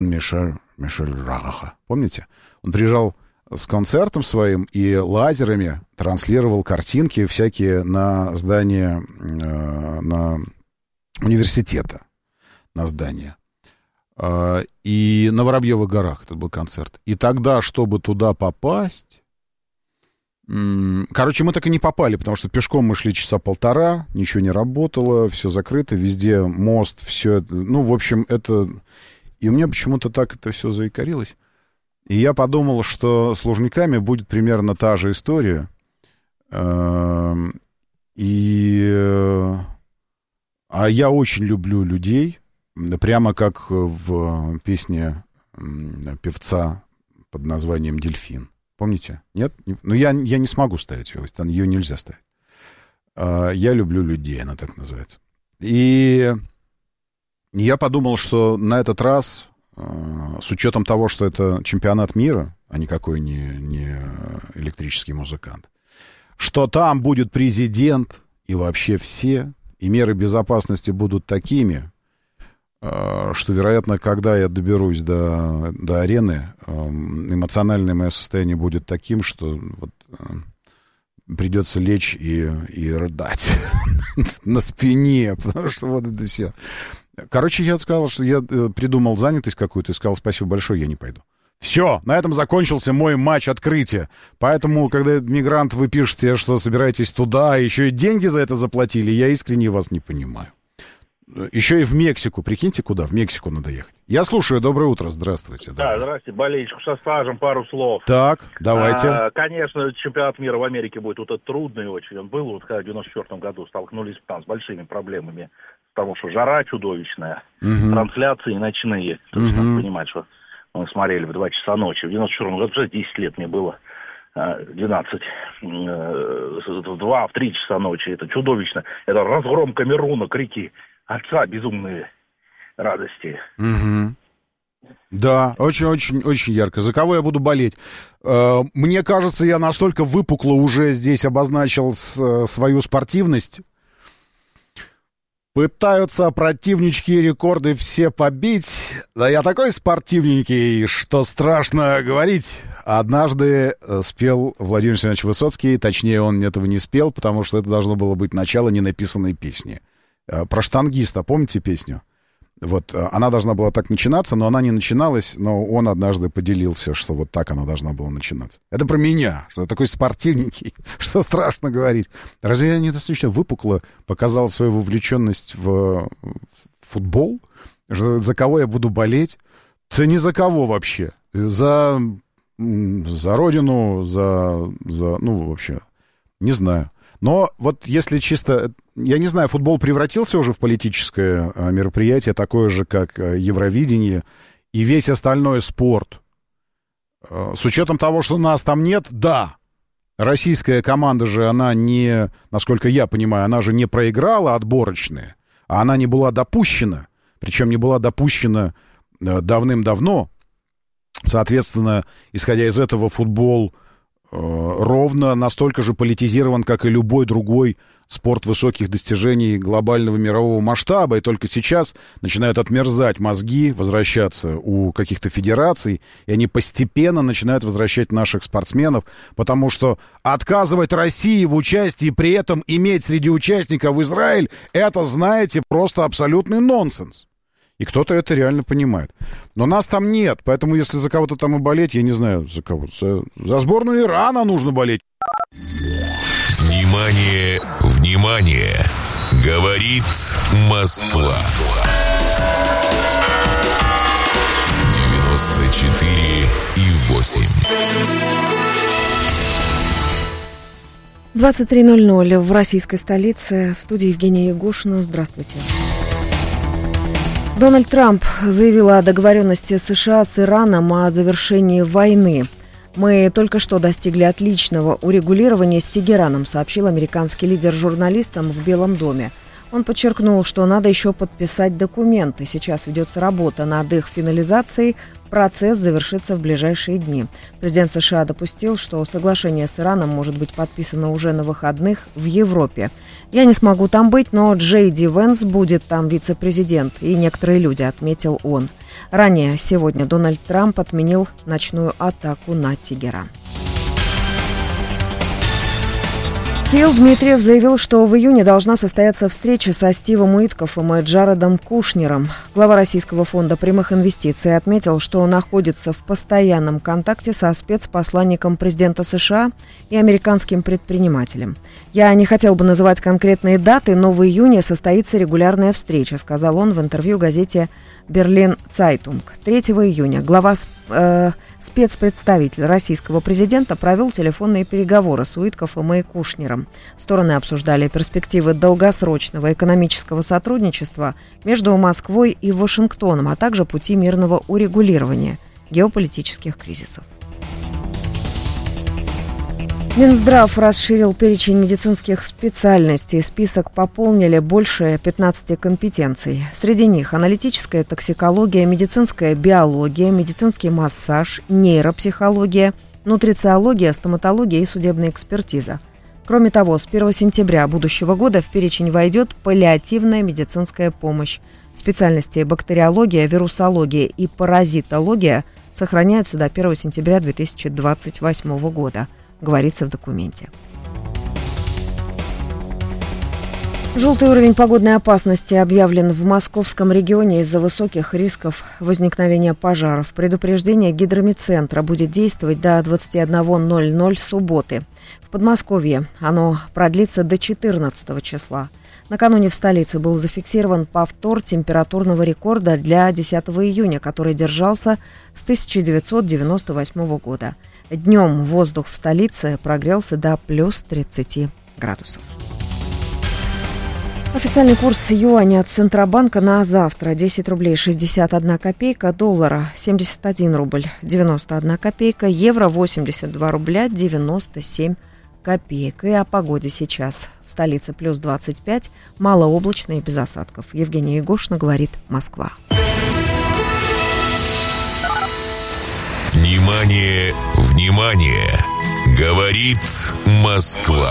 Мишель Раха. Помните? Он приезжал с концертом своим и лазерами транслировал картинки всякие на здание на университета, на здание. И на Воробьевых горах это был концерт. И тогда, чтобы туда попасть... Короче, мы так и не попали, потому что пешком мы шли часа полтора, ничего не работало, все закрыто, везде мост, все это... Ну, в общем, это... И у меня почему-то так это все заикарилось. И я подумал, что с Лужниками будет примерно та же история. А я очень люблю людей, прямо как в песне певца под названием «Дельфин». Помните? Нет? Ну, я не смогу ставить ее, ее нельзя ставить. Я люблю людей, она так называется. И я подумал, что на этот раз... С учетом того, что это чемпионат мира, а никакой не электрический музыкант, что там будет президент и вообще все, и меры безопасности будут такими, что, вероятно, когда я доберусь до арены, эмоциональное мое состояние будет таким, что вот, придется лечь и рыдать на спине, потому что вот это все... Короче, я сказал, что я придумал занятость какую-то и сказал: спасибо большое, я не пойду. Все, на этом закончился мой матч открытия. Поэтому, когда мигрант вы пишете, что собираетесь туда, еще и деньги за это заплатили, я искренне вас не понимаю. Еще и в Мексику. Прикиньте, куда? В Мексику надо ехать. Я слушаю. Доброе утро. Здравствуйте. Да, здравствуйте. Болельщик со стажем, пару слов. Так, давайте. Конечно, чемпионат мира в Америке будет вот этот трудный очень. Он был, вот когда в 94 году столкнулись там с большими проблемами. Потому что жара чудовищная, трансляции ночные. То есть надо понимать, что мы смотрели в 2 часа ночи. В 94 году, 10 лет мне было, 12, в 2, в 3 часа ночи. Это чудовищно. Это разгром Камеруна, крики отца, безумные радости. Да, очень-очень-очень ярко. За кого я буду болеть? Мне кажется, я настолько выпукло уже здесь обозначил свою спортивность. Пытаются противнички рекорды все побить. Да я такой спортивненький, что страшно говорить. Однажды спел Владимир Семенович Высоцкий, точнее, он этого не спел, потому что это должно было быть начало ненаписанной песни. Про штангиста, помните песню? Вот, она должна была так начинаться, но она не начиналась, но он однажды поделился, что вот так она должна была начинаться. Это про меня, что я такой спортивненький, что страшно говорить. Разве я недостаточно выпукло показал свою вовлеченность в футбол? За кого я буду болеть? Да ни за кого вообще. За родину, ну, вообще, не знаю. Но вот если чисто... Я не знаю, футбол превратился уже в политическое мероприятие, такое же, как Евровидение и весь остальной спорт. С учетом того, что нас там нет, да. Российская команда же, она не, насколько я понимаю, она же не проиграла отборочные, а она не была допущена. Причем не была допущена давным-давно. Соответственно, исходя из этого, футбол ровно настолько же политизирован, как и любой другой спорт высоких достижений глобального мирового масштаба, и только сейчас начинают отмерзать мозги, возвращаться у каких-то федераций, и они постепенно начинают возвращать наших спортсменов, потому что отказывать России в участии, при этом иметь среди участников Израиль, это, знаете, просто абсолютный нонсенс. И кто-то это реально понимает. Но нас там нет, поэтому если за кого-то там и болеть, я не знаю, за кого. За сборную Ирана нужно болеть. Внимание, внимание! Говорит Москва. 94,8. 23:00 в российской столице. В студии Евгения Ягушина. Здравствуйте. Дональд Трамп заявил о договоренности США с Ираном о завершении войны. «Мы только что достигли отличного урегулирования с Тегераном», сообщил американский лидер журналистам в Белом доме. Он подчеркнул, что надо еще подписать документы. Сейчас ведется работа над их финализацией. процесс завершится в ближайшие дни. Президент США допустил, что соглашение с Ираном может быть подписано уже на выходных в Европе. «Я не смогу там быть, но Джей Ди Венс будет там вице-президент и некоторые люди», — отметил он. Ранее сегодня Дональд Трамп отменил ночную атаку на Тегеран. Кирилл Дмитриев заявил, что в июне должна состояться встреча со Стивом Уиткоффом и Джаредом Кушнером. Глава Российского фонда прямых инвестиций отметил, что находится в постоянном контакте со спецпосланником президента США и американским предпринимателем. «Я не хотел бы называть конкретные даты, но в июне состоится регулярная встреча», сказал он в интервью газете «Берлин Цайтунг». 3 июня глава спецпредставитель российского президента провел телефонные переговоры с Уиткоффом и Кушнером. Стороны обсуждали перспективы долгосрочного экономического сотрудничества между Москвой и Вашингтоном, а также пути мирного урегулирования геополитических кризисов. Минздрав расширил перечень медицинских специальностей. Список пополнили больше 15 компетенций. Среди них аналитическая токсикология, медицинская биология, медицинский массаж, нейропсихология, нутрициология, стоматология и судебная экспертиза. Кроме того, с 1 сентября будущего года в перечень войдет паллиативная медицинская помощь. Специальности бактериология, вирусология и паразитология сохраняются до 1 сентября 2028 года. Говорится в документе. Желтый уровень погодной опасности объявлен в московском регионе из-за высоких рисков возникновения пожаров. Предупреждение гидрометцентра будет действовать до 21:00 субботы. В Подмосковье оно продлится до 14 числа. Накануне в столице был зафиксирован повтор температурного рекорда для 10 июня, который держался с 1998 года. Днем воздух в столице прогрелся до плюс 30 градусов. Официальный курс юаня от Центробанка на завтра: 10 рублей 61 копейка, доллара 71 рубль 91 копейка, евро 82 рубля 97 копеек. И о погоде сейчас. В столице плюс 25, малооблачно и без осадков. Евгения Егошина, говорит Москва. Внимание, внимание! Говорит Москва.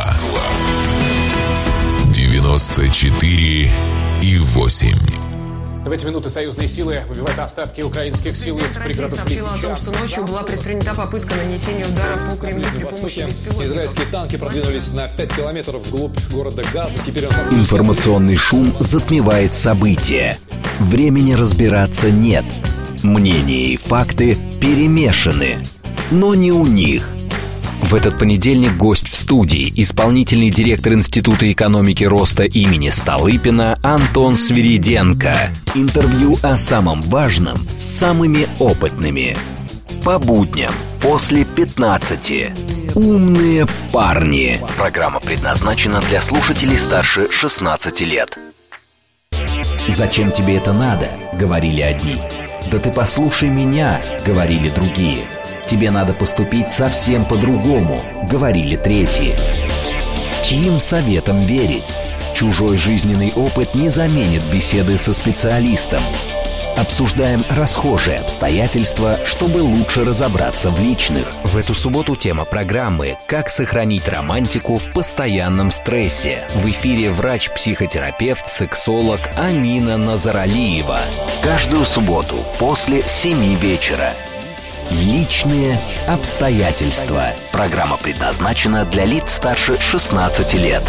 94,8. В эти минуты союзные силы выбивают остатки украинских сил из пригородов Лисичанска. Сообщила о том, что ночью была предпринята попытка нанесения удара по Кремлю при помощи беспилотников. Израильские танки продвинулись на 5 километров вглубь города Газа. Теперь Информационный шум затмевает события. Времени разбираться нет. Мнения и факты перемешаны. Но не у них. В этот понедельник гость в студии, исполнительный директор Института экономики роста имени Столыпина Антон Свириденко. Интервью о самом важном с самыми опытными. По будням после 15. Умные парни. Программа предназначена для слушателей старше 16 лет. «Зачем тебе это надо?» — говорили одни. «Да ты послушай меня», — говорили другие. «Тебе надо поступить совсем по-другому», — говорили третьи. Чьим советам верить? Чужой жизненный опыт не заменит беседы со специалистом. Обсуждаем расхожие обстоятельства, чтобы лучше разобраться в личных. В эту субботу тема программы «Как сохранить романтику в постоянном стрессе». В эфире врач-психотерапевт, сексолог Амина Назаралиева. Каждую субботу после 7 вечера. Личные обстоятельства. Программа предназначена для лиц старше 16 лет.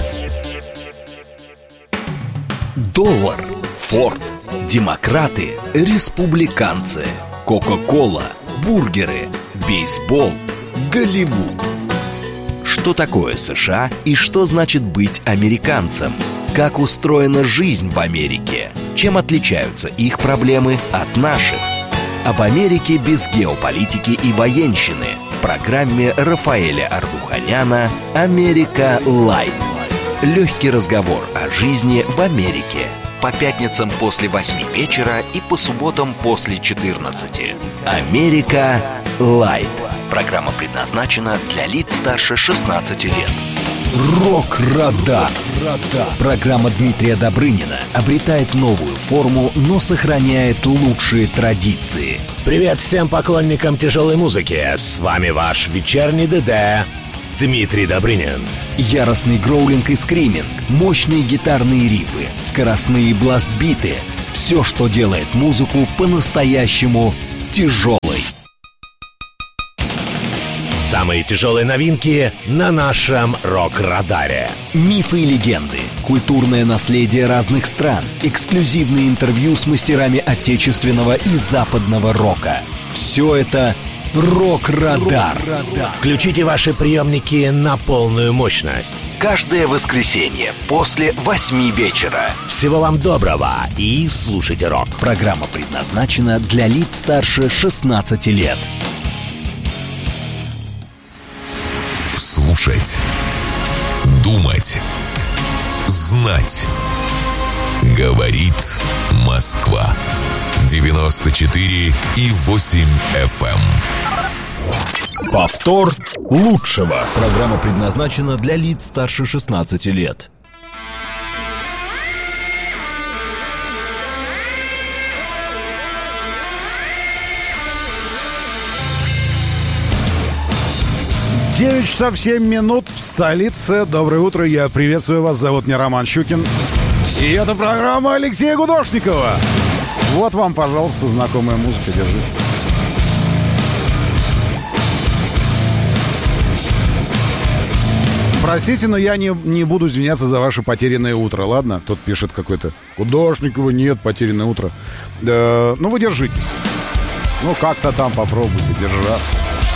Доллар, Форд, демократы, республиканцы, Кока-кола, бургеры, бейсбол, Голливуд. Что такое США и что значит быть американцем? Как устроена жизнь в Америке? Чем отличаются их проблемы от наших? Об Америке без геополитики и военщины в программе Рафаэля Ардуханяна «Америка Лайт». Легкий разговор о жизни в Америке. По пятницам после 8 вечера и по субботам после 14. «Америка Лайт». Программа предназначена для лиц старше 16 лет. Рок-радар. Программа Дмитрия Добрынина обретает новую форму, но сохраняет лучшие традиции. Привет всем поклонникам тяжелой музыки. С вами ваш вечерний ДД Дмитрий Добрынин. Яростный гроулинг и скриминг, мощные гитарные рифы, скоростные бласт-биты. Все, что делает музыку по-настоящему тяжелой. Самые тяжелые новинки на нашем рок-радаре. Мифы и легенды, культурное наследие разных стран, эксклюзивные интервью с мастерами отечественного и западного рока. Все это «Рок-радар». Включите ваши приемники на полную мощность. Каждое воскресенье после 8 вечера. Всего вам доброго и слушайте рок. Программа предназначена для лиц старше 16 лет. Слушать, думать, знать. Говорит Москва. 94,8 FM. Повтор лучшего. Программа предназначена для лиц старше 16 лет. Девять часов 7 минут в столице. Доброе утро, я приветствую вас. Зовут меня Роман Щукин. И это программа Алексея Гудошникова. Вот вам, пожалуйста, знакомая музыка. Держите. Простите, но я не буду извиняться за ваше потерянное утро, ладно? Тут пишет какой-то: Гудошникова, нет, потерянное утро. Ну, вы держитесь. Ну, как-то там попробуйте держаться.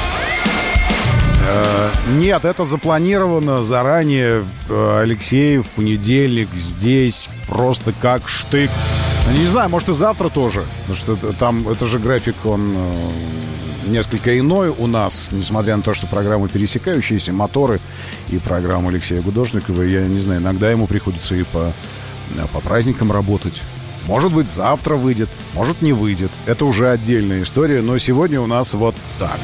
Нет, это запланировано заранее. Алексей в понедельник здесь просто как штык. Не знаю, может и завтра тоже. Потому что там, это же график, он несколько иной у нас. Несмотря на то, что программы пересекающиеся, моторы и программа Алексея Гудошникова. Я не знаю, иногда ему приходится и по праздникам работать. Может быть, завтра выйдет, может не выйдет. Это уже отдельная история. Но сегодня у нас вот так.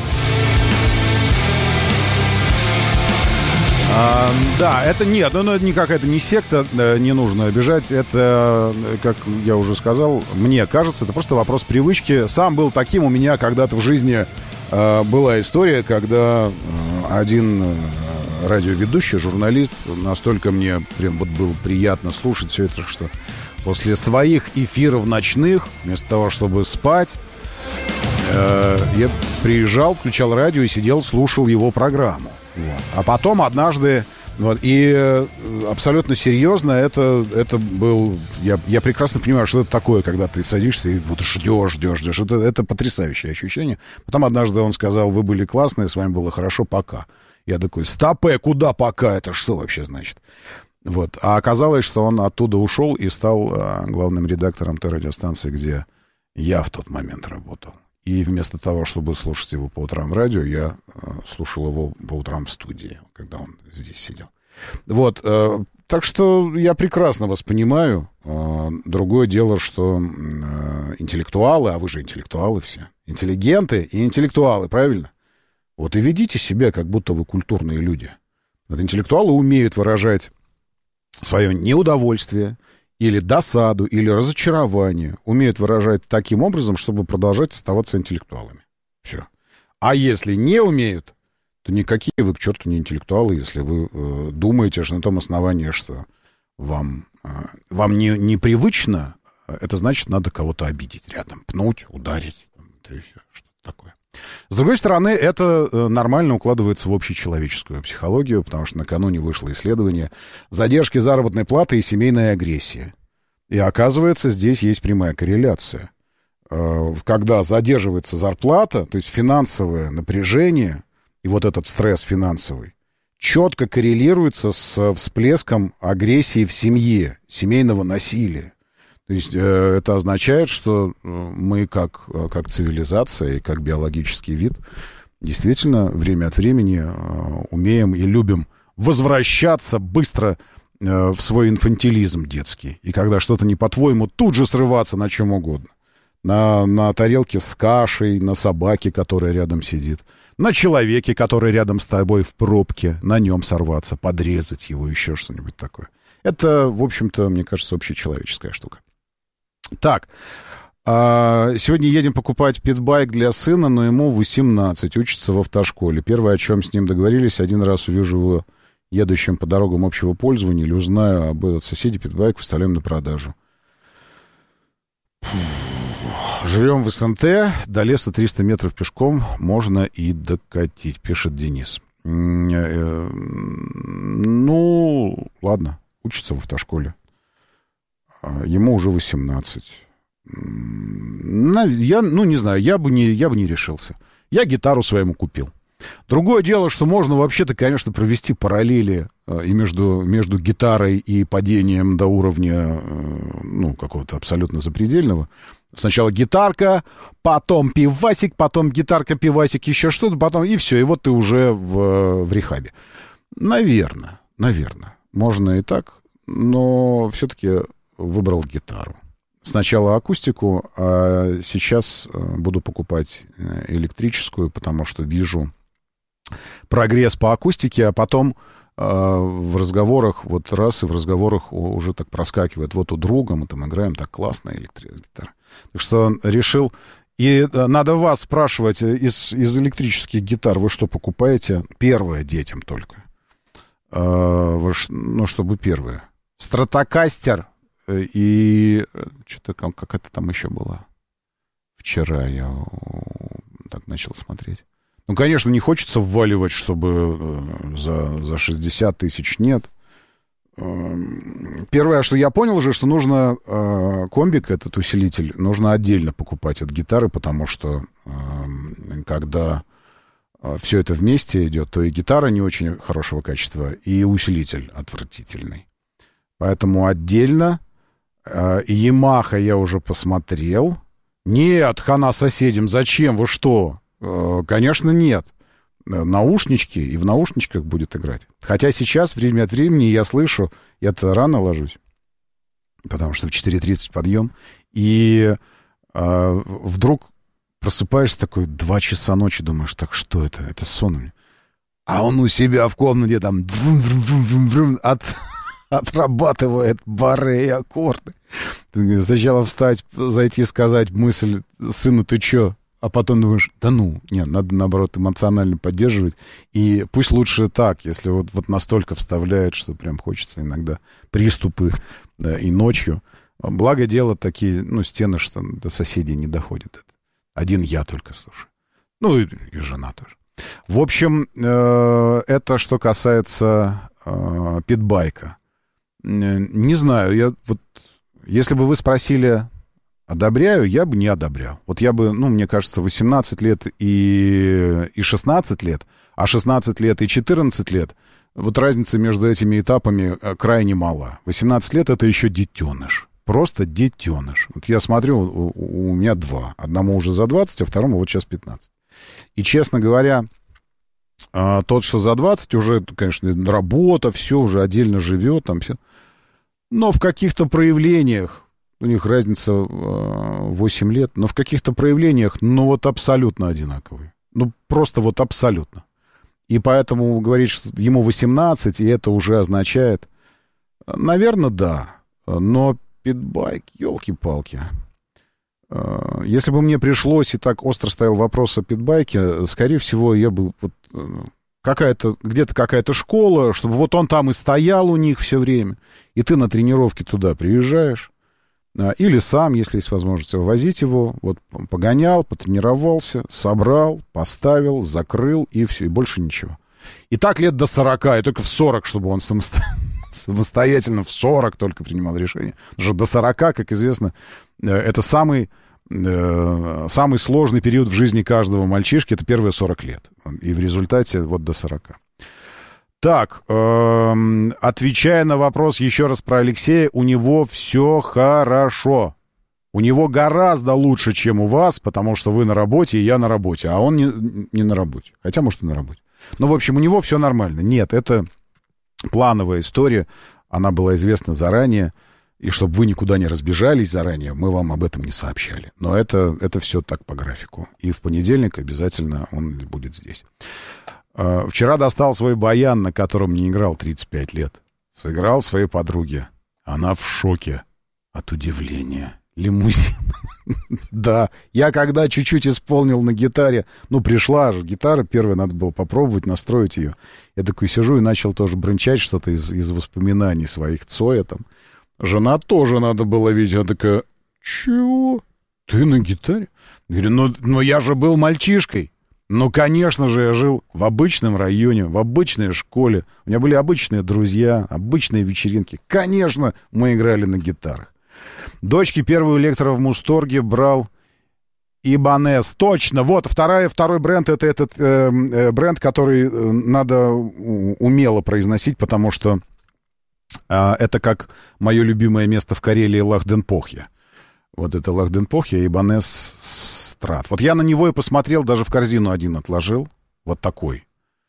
Да, это нет, ну это не какая-то не секта, не нужно обижать. Это, как я уже сказал, мне кажется, это просто вопрос привычки. Сам был таким, у меня когда-то в жизни была история, когда один радиоведущий, журналист, настолько мне прям вот было приятно слушать все это, что после своих эфиров ночных, вместо того, чтобы спать, я приезжал, включал радио и сидел, слушал его программу. Вот. А потом однажды, вот, и абсолютно серьезно, это был, я прекрасно понимаю, что это такое, когда ты садишься и вот ждешь. Это потрясающее ощущение. Потом однажды он сказал: вы были классные, с вами было хорошо, пока. Я такой: стопэ, куда пока? Это что вообще значит? Вот. А оказалось, что он оттуда ушел и стал главным редактором той радиостанции, где я в тот момент работал. И вместо того, чтобы слушать его по утрам в радио, я слушал его по утрам в студии, когда он здесь сидел. Вот. Так что я прекрасно вас понимаю. Другое дело, что интеллектуалы, а вы же интеллектуалы все, интеллигенты и интеллектуалы, правильно? Вот и ведите себя, как будто вы культурные люди. Вот интеллектуалы умеют выражать свое неудовольствие, или досаду, или разочарование умеют выражать таким образом, чтобы продолжать оставаться интеллектуалами. Все. А если не умеют, то никакие вы к черту не интеллектуалы, если вы думаете, что на том основании, что вам непривычно, это значит, надо кого-то обидеть рядом, пнуть, ударить, да и все, что-то такое. С другой стороны, это нормально укладывается в общечеловеческую психологию, потому что накануне вышло исследование задержки заработной платы и семейной агрессии. И оказывается, здесь есть прямая корреляция. Когда задерживается зарплата, то есть финансовое напряжение и вот этот стресс финансовый четко коррелируется с всплеском агрессии в семье, семейного насилия. То есть это означает, что мы как цивилизация и как биологический вид действительно время от времени умеем и любим возвращаться быстро в свой инфантилизм детский. И когда что-то не по-твоему, тут же срываться на чем угодно. На тарелке с кашей, на собаке, которая рядом сидит, на человеке, который рядом с тобой в пробке, на нем сорваться, подрезать его, еще что-нибудь такое. Это, в общем-то, мне кажется, общечеловеческая штука. Так, Сегодня едем покупать питбайк для сына, но ему 18, учится в автошколе. Первое, о чем с ним договорились, один раз увижу его едущим по дорогам общего пользования или узнаю об этом соседе, питбайк выставляем на продажу. Живем в СНТ, до леса 300 метров пешком можно и докатить, пишет Денис. Ну, ладно, учится в автошколе. Ему уже 18. Я, не знаю, я бы не решился. Я гитару своему купил. Другое дело, что можно вообще-то, конечно, провести параллели и между гитарой и падением до уровня, какого-то абсолютно запредельного. Сначала гитарка, потом пивасик, потом гитарка, пивасик, еще что-то, потом и все, и вот ты уже в рехабе. Наверное, можно и так, но все-таки выбрал гитару. Сначала акустику, а сейчас буду покупать электрическую, потому что вижу прогресс по акустике, а потом в разговорах, вот раз, и в разговорах уже так проскакивает. Вот у друга мы там играем, так классно, электрогитара. Так что решил... И надо вас спрашивать, из электрических гитар вы что покупаете? Первое детям только. Чтобы первое. Стратокастер и... Что-то какая-то там еще была. Вчера я так начал смотреть. Ну, конечно, не хочется вваливать, чтобы за 60 тысяч, нет. Первое, что я понял уже, что нужно комбик, этот усилитель, нужно отдельно покупать от гитары, потому что когда все это вместе идет, то и гитара не очень хорошего качества, и усилитель отвратительный. Поэтому отдельно. И Yamaha я уже посмотрел. Нет, хана соседям, зачем, вы что? Конечно, нет. Наушнички, и в наушничках будет играть. Хотя сейчас, время от времени, я слышу, я-то рано ложусь, потому что в 4:30 подъем, и вдруг просыпаешься такой 2 часа ночи, думаешь, так что это? Это сон у меня. А он у себя в комнате там отрабатывает бары и аккорды. Сначала встать, зайти, сказать мысль: сыну, ты чё? А потом думаешь, надо, наоборот, эмоционально поддерживать. И пусть лучше так, если вот настолько вставляет, что прям хочется иногда приступы, да, и ночью. Благо дело такие, стены, что до соседей не доходит. Один я только слушаю. И жена тоже. В общем, это что касается питбайка. Не знаю, если бы вы спросили... Одобряю, я бы не одобрял. Вот я бы, мне кажется, 18 лет и 16 лет, а 16 лет и 14 лет, вот разница между этими этапами крайне мала. 18 лет — это еще детеныш. Просто детеныш. Вот я смотрю, у меня 2. Одному уже за 20, а второму вот сейчас 15. И, честно говоря, тот, что за 20, уже, конечно, работа, все, уже отдельно живет, там все. Но в каких-то проявлениях, у них разница 8 лет, но в каких-то проявлениях, абсолютно одинаковые. Просто абсолютно. И поэтому говорить, что ему 18, и это уже означает... Наверное, да. Но питбайк, елки-палки. Если бы мне пришлось, и так остро стоял вопрос о питбайке, скорее всего, я бы... где-то какая-то школа, чтобы вот он там и стоял у них все время, и ты на тренировке туда приезжаешь. Или сам, если есть возможность, возить его, погонял, потренировался, собрал, поставил, закрыл, и все, и больше ничего. И так лет до 40, и только в 40, чтобы он самостоятельно в 40 только принимал решение. Потому что до 40, как известно, это самый сложный период в жизни каждого мальчишки, это первые 40 лет. И в результате до 40. Так, отвечая на вопрос еще раз про Алексея, у него все хорошо. У него гораздо лучше, чем у вас, потому что вы на работе, и я на работе, а он не на работе. Хотя, может, и на работе. В общем, у него все нормально. Нет, это плановая история, она была известна заранее, и чтобы вы никуда не разбежались заранее, мы вам об этом не сообщали. Но это все так по графику. И в понедельник обязательно он будет здесь. Вчера достал свой баян, на котором не играл 35 лет. Сыграл своей подруге. Она в шоке от удивления. Лимузин. Да, я когда чуть-чуть исполнил на гитаре, пришла же гитара, первая надо было попробовать настроить ее. Я такой сижу и начал тоже бренчать что-то из воспоминаний своих Цоя там. Жена тоже надо было видеть. Она такая, чего? Ты на гитаре? Я говорю, но я же был мальчишкой. Конечно же, я жил в обычном районе, в обычной школе. У меня были обычные друзья, обычные вечеринки. Конечно, мы играли на гитарах. Дочке первую электро в Мусторге брал Ибанес. Точно, вот, второй бренд, это этот бренд, который надо умело произносить, потому что это как мое любимое место в Карелии Лахденпохья. Вот это Лахденпохья, Ибанес Страт. Вот я на него и посмотрел, даже в корзину один отложил, вот такой.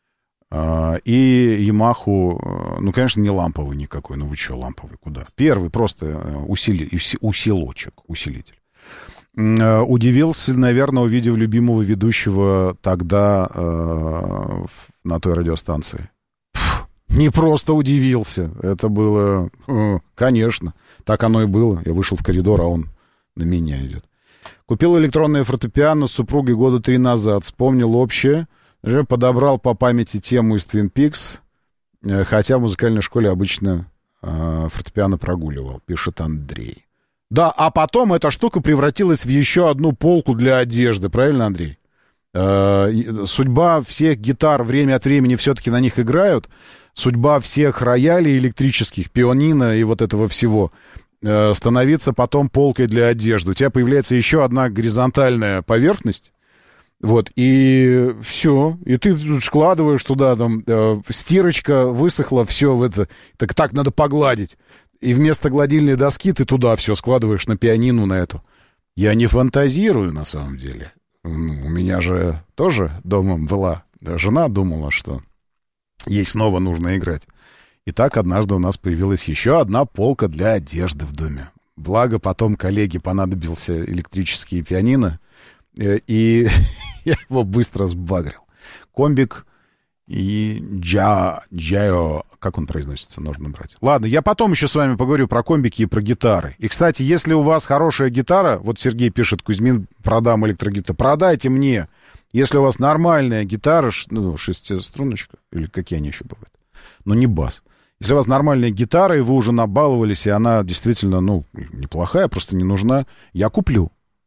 И Ямаху, конечно, не ламповый никакой, вы что, ламповый, куда? Первый просто усилитель. Удивился, наверное, увидев любимого ведущего тогда на той радиостанции. Не просто удивился, это было, конечно, так оно и было. Я вышел в коридор, а он на меня идет. Купил электронное фортепиано с супругой года 3 назад, вспомнил общее. Подобрал по памяти тему из Twin Peaks, хотя в музыкальной школе обычно фортепиано прогуливал, пишет Андрей. Да, а потом эта штука превратилась в еще одну полку для одежды, правильно, Андрей? Судьба всех гитар время от времени все-таки на них играют, судьба всех роялей электрических, пианино и вот этого всего становиться потом полкой для одежды. У тебя появляется еще одна горизонтальная поверхность, вот, и все, и ты складываешь туда, там, стирочка высохла, все в это, так надо погладить. И вместо гладильной доски ты туда все складываешь на пианино, на эту. Я не фантазирую, на самом деле. У меня же тоже дома была жена, думала, что ей снова нужно играть. И так однажды у нас появилась еще одна полка для одежды в доме. Благо, потом коллеге понадобился электрический пианино, и я его быстро сбагрил. Комбик и Джайо, как он произносится, нужно брать. Ладно, я потом еще с вами поговорю про комбики и про гитары. И, кстати, если у вас хорошая гитара, вот Сергей пишет, Кузьмин, продам электрогитару, продайте мне. Если у вас нормальная гитара, шестиструночка, или какие они еще бывают, но не бас. Если у вас нормальная гитара, и вы уже набаловались, и она действительно, неплохая, просто не нужна, я куплю.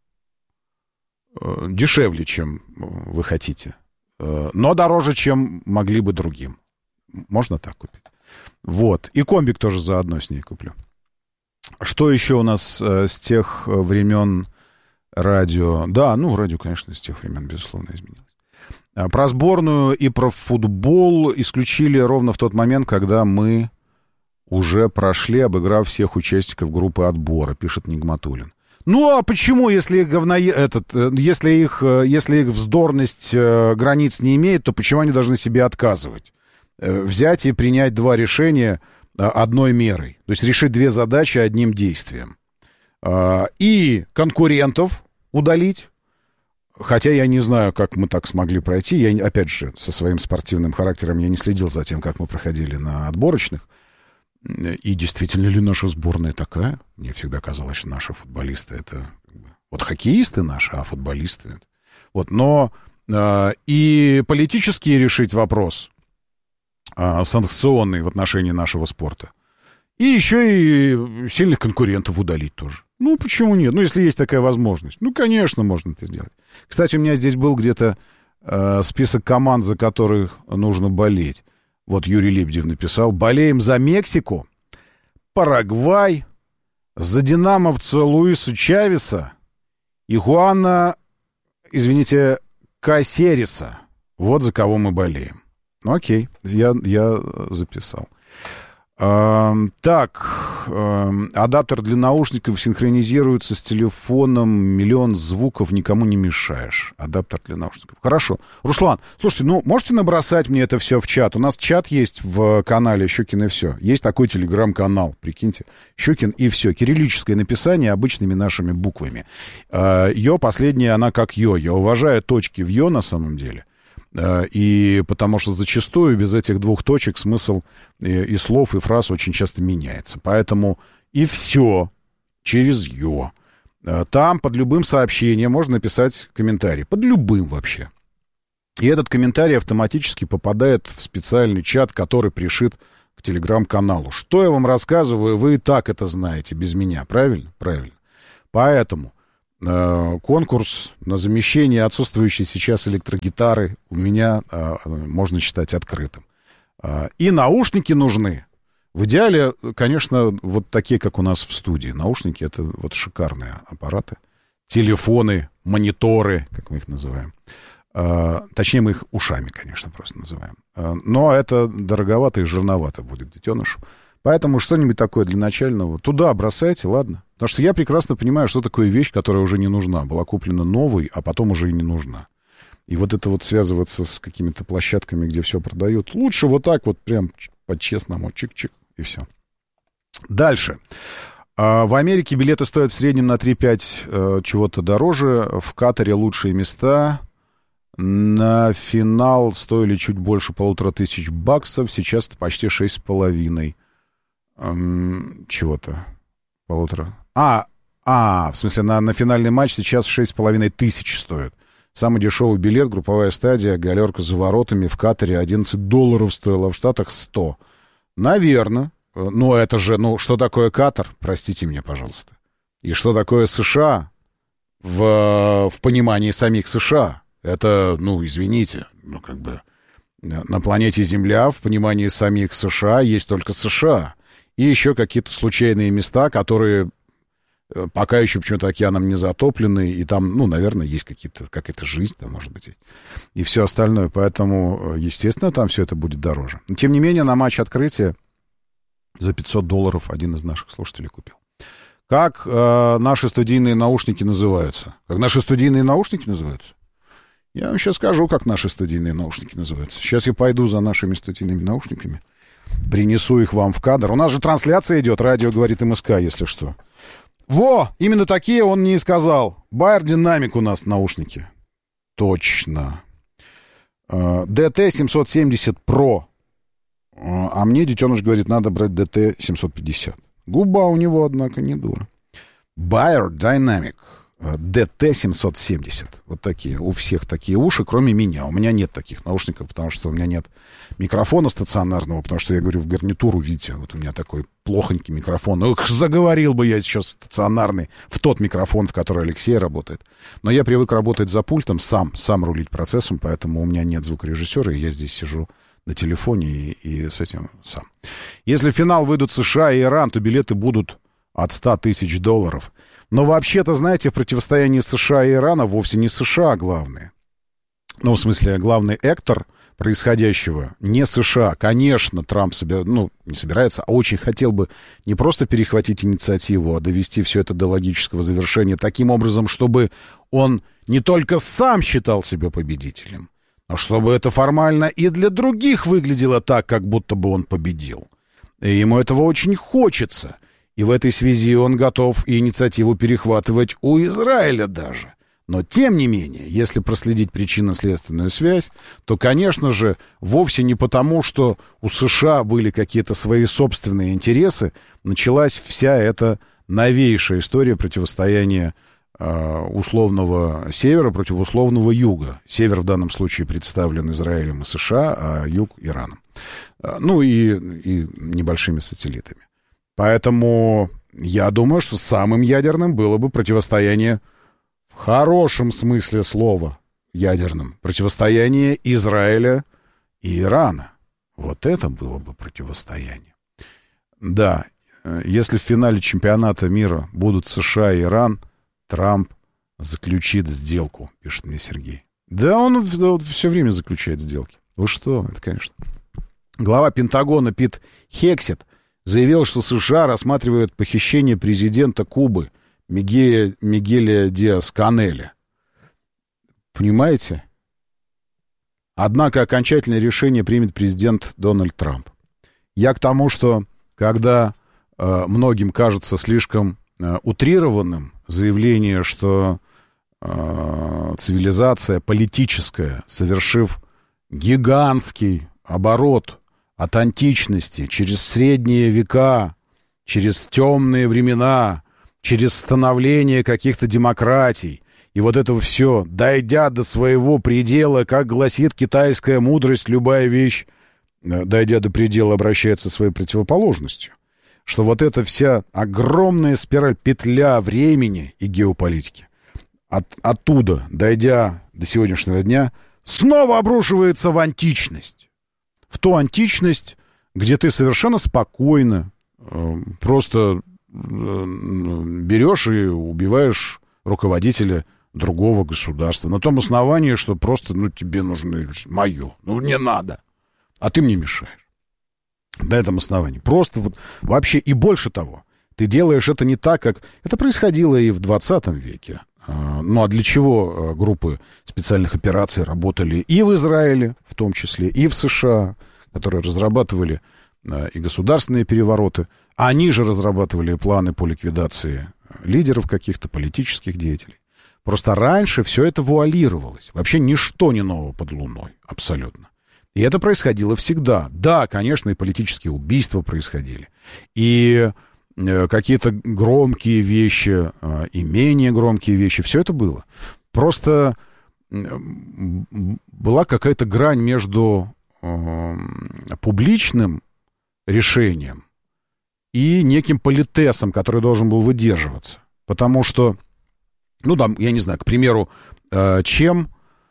Дешевле, чем вы хотите, но дороже, чем могли бы другим. Можно так купить. Вот. И комбик тоже заодно с ней куплю. Что еще у нас с тех времен радио? Да, радио, конечно, с тех времен, безусловно, изменилось. Про сборную и про футбол исключили ровно в тот момент, когда мы уже прошли, обыграв всех участников группы отбора, пишет Нигматуллин. А почему, если их вздорность границ не имеет, то почему они должны себе отказывать? Взять и принять 2 решения одной мерой. То есть решить 2 задачи одним действием. И конкурентов удалить. Хотя я не знаю, как мы так смогли пройти. Я, опять же, со своим спортивным характером я не следил за тем, как мы проходили на отборочных. И действительно ли наша сборная такая? Мне всегда казалось, что наши футболисты это вот хоккеисты наши, а футболисты. Вот, но и политически решить вопрос санкционный в отношении нашего спорта. И еще и сильных конкурентов удалить тоже. Почему нет? Если есть такая возможность. Конечно, можно это сделать. Кстати, у меня здесь был где-то список команд, за которых нужно болеть. Вот Юрий Лебедев написал: болеем за Мексику, Парагвай, за динамовца Луиса Чавеса и Хуана, Касериса. Вот за кого мы болеем. Окей, я записал. Адаптер для наушников синхронизируется с телефоном, миллион звуков, никому не мешаешь. Адаптер для наушников. Хорошо. Руслан, слушайте, можете набросать мне это все в чат? У нас чат есть в канале Щукин и все. Есть такой телеграм-канал, прикиньте. Щукин и все. Кириллическое написание обычными нашими буквами. Ё последняя, она как ё. Я уважаю точки в ё на самом деле. И потому что зачастую без этих 2 точек смысл и слов, и фраз очень часто меняется. Поэтому и все через ё. Там под любым сообщением можно написать комментарий. Под любым вообще. И этот комментарий автоматически попадает в специальный чат, который пришит к телеграм-каналу. Что я вам рассказываю, вы и так это знаете без меня. Правильно? Правильно. Поэтому конкурс на замещение отсутствующей сейчас электрогитары у меня можно считать открытым. И наушники нужны. В идеале, конечно, вот такие, как у нас в студии. Наушники — это вот шикарные аппараты. Телефоны, мониторы, как мы их называем. Точнее, мы их ушами, конечно, просто называем. Но это дороговато и жирновато будет детенышу. Поэтому что-нибудь такое для начального туда бросайте, ладно? Потому что я прекрасно понимаю, что такое вещь, которая уже не нужна. Была куплена новой, а потом уже и не нужна. И вот это вот связываться с какими-то площадками, где все продают, лучше вот так вот прям по-честному, чик-чик, и все. Дальше. В Америке билеты стоят в среднем на 3-5 чего-то дороже. В Катаре лучшие места. На финал стоили чуть больше $1500. Сейчас почти 6,5. Чего-то. В смысле, на финальный матч сейчас 6500 стоит. Самый дешевый билет, групповая стадия, галерка за воротами в Катаре $11 стоила, а в Штатах 100. Наверное. Ну, это же, что такое Катар? Простите меня, пожалуйста. И что такое США в понимании самих США? Это, извините, на планете Земля в понимании самих США есть только США. И еще какие-то случайные места, которые пока еще почему-то океаном не затоплены, и там, наверное, есть какая-то жизнь там, может быть, и все остальное. Поэтому, естественно, там все это будет дороже. Но, тем не менее, на матч открытия за $500 один из наших слушателей купил. Как наши студийные наушники называются? Как наши студийные наушники называются? Я вам сейчас скажу, как наши студийные наушники называются. Сейчас я пойду за нашими студийными наушниками, принесу их вам в кадр. У нас же трансляция идет, радио говорит МСК, если что. Во, именно такие он мне и сказал. Bayer Dynamic у нас наушники. Точно. DT770 Pro. А мне детеныш говорит, надо брать DT750. Губа у него, однако, не дура. Bayer Dynamic DT770. Вот такие. У всех такие уши, кроме меня. У меня нет таких наушников, потому что у меня нет микрофона стационарного, потому что я говорю в гарнитуру, видите, вот у меня такой плохонький микрофон. Заговорил бы я сейчас стационарный в тот микрофон, в который Алексей работает. Но я привык работать за пультом, сам рулить процессом, поэтому у меня нет звукорежиссера, и я здесь сижу на телефоне и с этим сам. Если в финал выйдут США и Иран, то билеты будут от $100 000. Но вообще-то, знаете, в противостоянии США и Ирана вовсе не США главные. В смысле, главный актор происходящего не США. Конечно, Трамп не собирается, а очень хотел бы не просто перехватить инициативу, а довести все это до логического завершения таким образом, чтобы он не только сам считал себя победителем, но чтобы это формально и для других выглядело так, как будто бы он победил. И ему этого очень хочется. И в этой связи он готов и инициативу перехватывать у Израиля даже. Но, тем не менее, если проследить причинно-следственную связь, то, конечно же, вовсе не потому, что у США были какие-то свои собственные интересы, началась вся эта новейшая история противостояния условного севера против условного юга. Север в данном случае представлен Израилем и США, а юг — Ираном. И небольшими сателлитами. Поэтому я думаю, что самым ядерным было бы противостояние в хорошем смысле слова ядерным. Противостояние Израиля и Ирана. Вот это было бы противостояние. Да, если в финале чемпионата мира будут США и Иран, Трамп заключит сделку, пишет мне Сергей. Да, он все время заключает сделки. Вы что, это, конечно. Глава Пентагона Пит Хексет заявил, что США рассматривают похищение президента Кубы Мигеля Диас-Канеля. Понимаете? Однако окончательное решение примет президент Дональд Трамп. Я к тому, что когда многим кажется слишком утрированным заявление, что цивилизация политическая, совершив гигантский оборот от античности через средние века, через темные времена, через становление каких-то демократий, и вот это все, дойдя до своего предела, как гласит китайская мудрость, любая вещь, дойдя до предела, обращается своей противоположностью. Что вот эта вся огромная спираль, петля времени и геополитики, оттуда, дойдя до сегодняшнего дня, снова обрушивается в античность. В ту античность, где ты совершенно спокойно просто берешь и убиваешь руководителя другого государства на том основании, что просто, тебе нужно мое, не надо, а ты мне мешаешь. На этом основании. Просто вот вообще, и больше того, ты делаешь это не так, как это происходило и в 20 веке. Ну, а для чего группы специальных операций работали и в Израиле, в том числе, и в США, которые разрабатывали и государственные перевороты. Они же разрабатывали планы по ликвидации лидеров каких-то, политических деятелей. Просто раньше все это вуалировалось. Вообще ничто не нового под луной. Абсолютно. И это происходило всегда. Да, конечно, и политические убийства происходили. И какие-то громкие вещи, и менее громкие вещи. Все это было. Просто была какая-то грань между публичным решением и неким политесом, который должен был выдерживаться. Потому что, я не знаю, к примеру, чем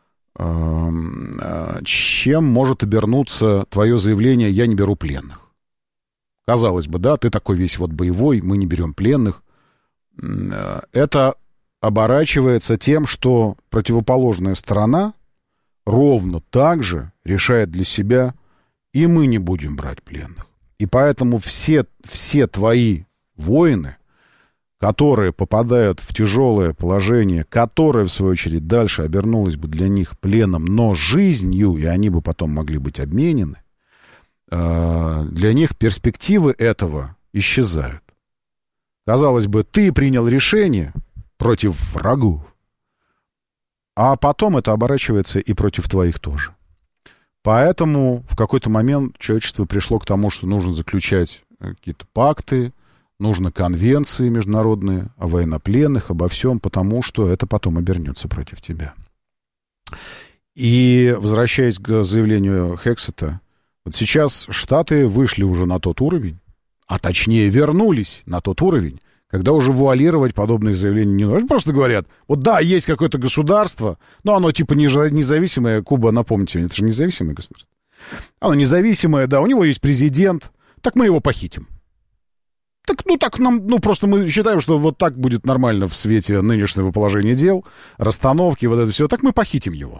может обернуться твое заявление «я не беру пленных». Казалось бы, да, ты такой весь боевой, мы не берем пленных. Это оборачивается тем, что противоположная сторона ровно так же решает для себя, и мы не будем брать пленных. И поэтому все твои воины, которые попадают в тяжелое положение, которое, в свою очередь, дальше обернулось бы для них пленом, но жизнью, и они бы потом могли быть обменены, для них перспективы этого исчезают. Казалось бы, ты принял решение против врагов, а потом это оборачивается и против твоих тоже. Поэтому в какой-то момент человечество пришло к тому, что нужно заключать какие-то пакты, нужно конвенции международные о военнопленных, обо всем, потому что это потом обернется против тебя. И, возвращаясь к заявлению Хексета, вот сейчас Штаты вышли уже на тот уровень, а точнее вернулись на тот уровень, когда уже вуалировать подобные заявления не нужно. Просто говорят, есть какое-то государство, но оно типа независимое. Куба, напомните мне, это же независимое государство. Оно независимое, да, у него есть президент, так мы его похитим. Так нам, просто мы считаем, что вот так будет нормально в свете нынешнего положения дел, расстановки, вот это все, так мы похитим его.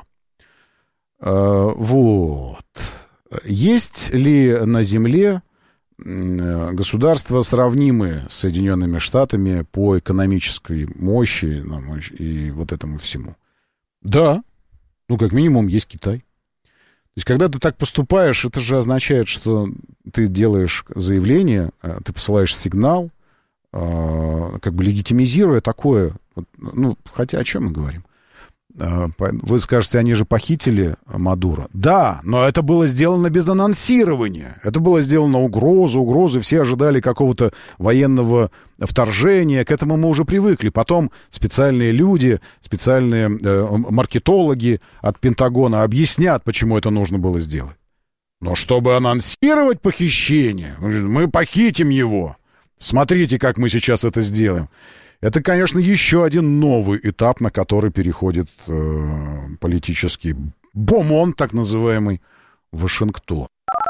Есть ли на Земле государства, сравнимые с Соединенными Штатами по экономической мощи и вот этому всему? Да. Как минимум есть Китай. То есть, когда ты так поступаешь, это же означает, что ты делаешь заявление, ты посылаешь сигнал, легитимизируя такое. Хотя о чем мы говорим? Вы скажете, они же похитили Мадуро. Да, но это было сделано без анонсирования. Это было сделано угрозы. Все ожидали какого-то военного вторжения. К этому мы уже привыкли. Потом специальные люди, специальные маркетологи от Пентагона объяснят, почему это нужно было сделать. Но чтобы анонсировать похищение, мы похитим его. Смотрите, как мы сейчас это сделаем. Это, конечно, еще один новый этап, на который переходит политический бомон, так называемый, Вашингтон.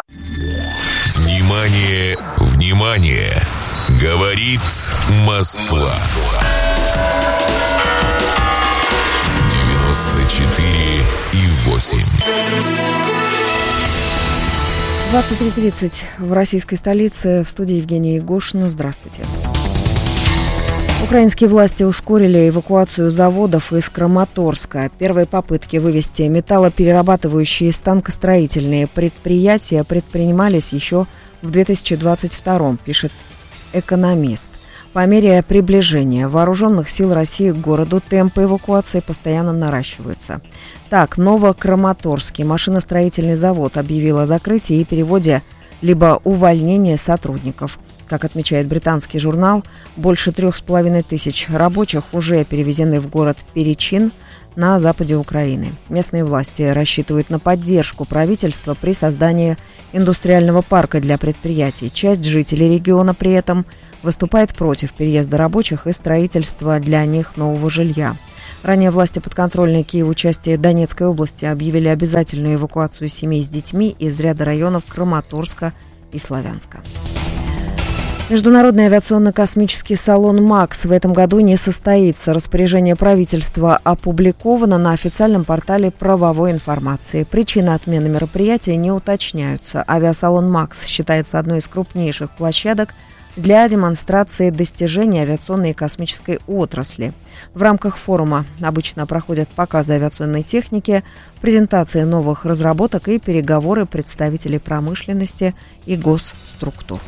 Внимание, внимание! Говорит Москва. 94,8. 23:30 в российской столице. В студии Евгения Егошина. Здравствуйте. Украинские власти ускорили эвакуацию заводов из Краматорска. Первые попытки вывести металлоперерабатывающие и станкостроительные предприятия предпринимались еще в 2022-м, пишет «Экономист». По мере приближения вооруженных сил России к городу темпы эвакуации постоянно наращиваются. Так, Новокраматорский машиностроительный завод объявил о закрытии и переводе либо увольнении сотрудников. Как отмечает британский журнал, больше 3500 рабочих уже перевезены в город Перечин на западе Украины. Местные власти рассчитывают на поддержку правительства при создании индустриального парка для предприятий. Часть жителей региона при этом выступает против переезда рабочих и строительства для них нового жилья. Ранее власти подконтрольной Киеву части Донецкой области объявили обязательную эвакуацию семей с детьми из ряда районов Краматорска и Славянска. Международный авиационно-космический салон «МАКС» в этом году не состоится. Распоряжение правительства опубликовано на официальном портале правовой информации. Причины отмены мероприятия не уточняются. Авиасалон «МАКС» считается одной из крупнейших площадок для демонстрации достижений авиационной и космической отрасли. В рамках форума обычно проходят показы авиационной техники, презентации новых разработок и переговоры представителей промышленности и госструктур.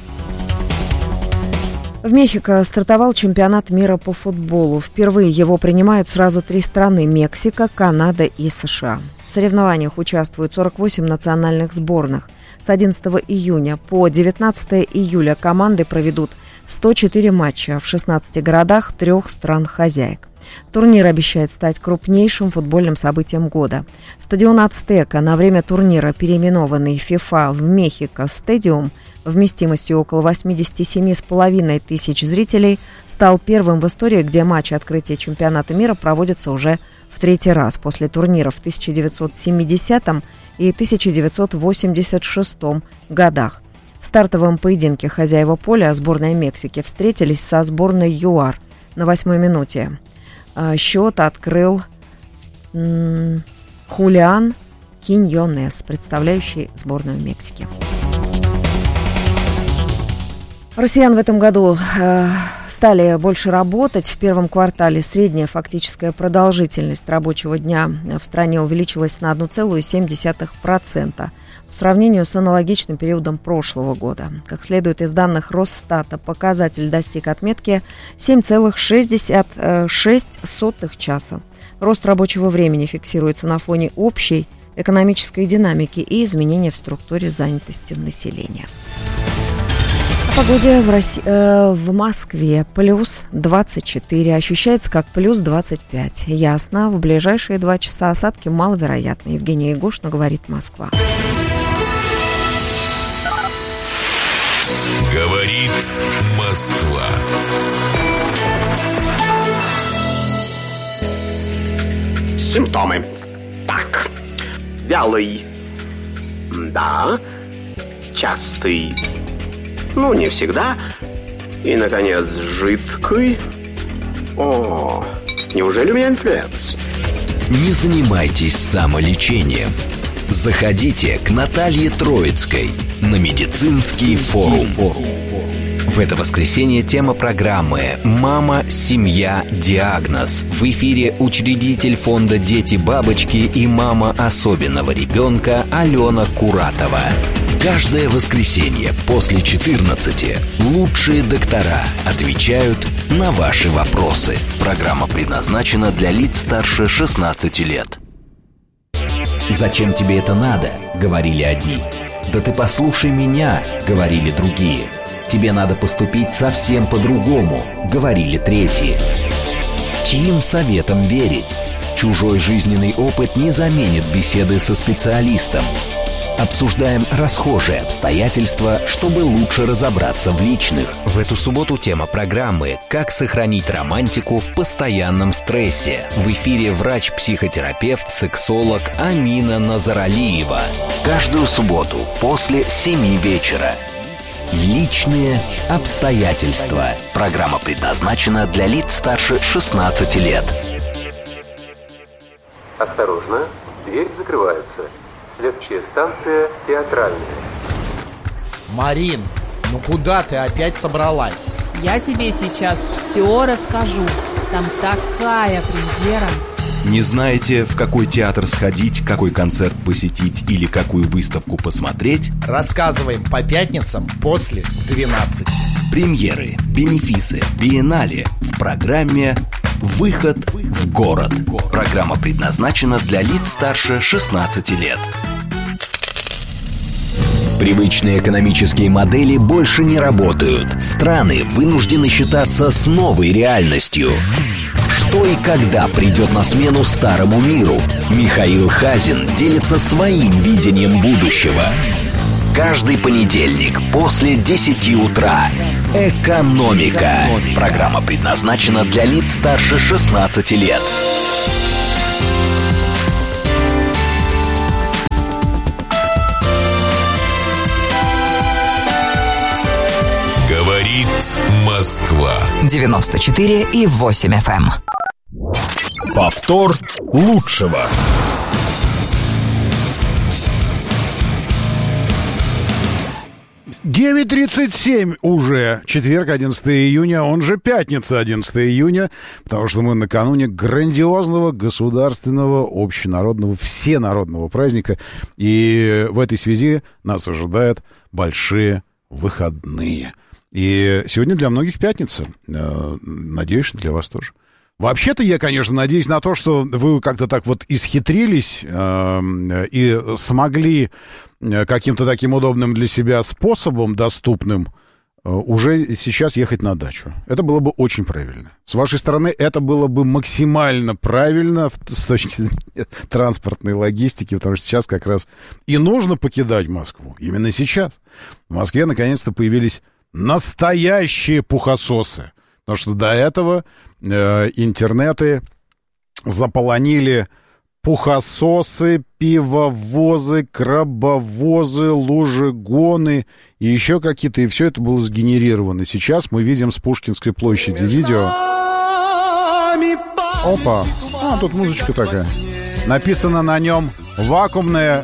В Мехико стартовал чемпионат мира по футболу. Впервые его принимают сразу 3 страны – Мексика, Канада и США. В соревнованиях участвуют 48 национальных сборных. С 11 июня по 19 июля команды проведут 104 матча в 16 городах 3 стран-хозяек. Турнир обещает стать крупнейшим футбольным событием года. Стадион «Ацтека», на время турнира переименованный FIFA в Мехико Стадиум, вместимостью около 87,5 тысяч зрителей, стал первым в истории, где матчи открытия чемпионата мира проводятся уже в 3-й раз после турниров в 1970 и 1986 годах. В стартовом поединке хозяева поля сборная Мексики встретились со сборной ЮАР на 8-й минуте. Счет открыл Хулиан Киньонес, представляющий сборную Мексики. Россиян в этом году стали больше работать. В первом квартале средняя фактическая продолжительность рабочего дня в стране увеличилась на 1,7% по сравнению с аналогичным периодом прошлого года. Как следует из данных Росстата, показатель достиг отметки 7,66 часа. Рост рабочего времени фиксируется на фоне общей экономической динамики и изменения в структуре занятости населения. О погоде в Москве плюс 24, ощущается как плюс 25. Ясно, в ближайшие 2 часа осадки маловероятны. Евгения Егошина, говорит Москва. Говорит Москва. Симптомы. Так, вялый. Да. Частый. Ну, не всегда. И, наконец, жидкий. О, неужели у меня инфлюенс? Не занимайтесь самолечением. Заходите к Наталье Троицкой на медицинский форум. В это воскресенье тема программы «Мама, семья, диагноз». В эфире учредитель фонда «Дети-бабочки» и мама особенного ребенка Алена Куратова. Каждое воскресенье после 14 лучшие доктора отвечают на ваши вопросы. Программа предназначена для лиц старше 16 лет. «Зачем тебе это надо?» — говорили одни. «Да ты послушай меня!» — говорили другие. «Тебе надо поступить совсем по-другому», — говорили третьи. Чьим советам верить? Чужой жизненный опыт не заменит беседы со специалистом. Обсуждаем расхожие обстоятельства, чтобы лучше разобраться в личных. В эту субботу тема программы «Как сохранить романтику в постоянном стрессе». В эфире врач-психотерапевт, сексолог Амина Назаралиева. Каждую субботу после 7 вечера. Личные обстоятельства. Программа предназначена для лиц старше 16 лет. Осторожно, двери закрываются. Следующая станция Театральная. Марин, ну куда ты опять собралась? Я тебе сейчас все расскажу. Там такая премьера. Не знаете, в какой театр сходить, какой концерт посетить или какую выставку посмотреть? Рассказываем по пятницам после 12. Премьеры, бенефисы, биеннале в программе «Выход в город». Программа предназначена для лиц старше 16 лет. Привычные экономические модели больше не работают. Страны вынуждены считаться с новой реальностью. Что и когда придет на смену старому миру? Михаил Хазин делится своим видением будущего. Каждый понедельник после 10 утра. «Экономика». Программа предназначена для лиц старше 16 лет. Говорит Москва. 94,8 FM. Повтор лучшего. Девять 9:37 уже. Четверг, 11 июня, он же пятница, 11 июня, потому что мы накануне грандиозного государственного, общенародного, всенародного праздника. И в этой связи нас ожидают большие выходные. И сегодня для многих пятница. Надеюсь, что для вас тоже. Вообще-то я, конечно, надеюсь на то, что вы как-то так вот исхитрились и смогли каким-то таким удобным для себя способом, доступным, уже сейчас ехать на дачу. Это было бы очень правильно. С вашей стороны это было бы максимально правильно с точки зрения транспортной логистики, потому что сейчас как раз и нужно покидать Москву. Именно сейчас. В Москве наконец-то появились настоящие пухососы. Потому что до этого интернеты заполонили пухососы, пивовозы, крабовозы, лужегоны и еще какие-то. И все это было сгенерировано. Сейчас мы видим с Пушкинской площади видео. Опа! Тут музычка такая. Написано на нем «Вакуумная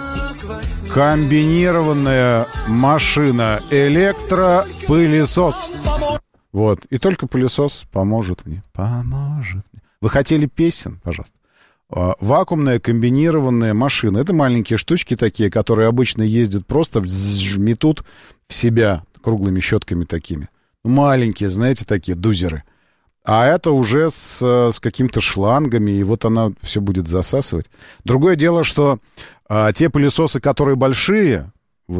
комбинированная машина электропылесос». Вот. И только пылесос поможет мне. Поможет мне. Вы хотели песен? Пожалуйста. Вакуумная комбинированная машина. Это маленькие штучки такие, которые обычно ездят просто, метут в себя круглыми щетками такими. Маленькие, знаете, такие дузеры. А это уже с какими-то шлангами, и вот она все будет засасывать. Другое дело, что те пылесосы, которые большие,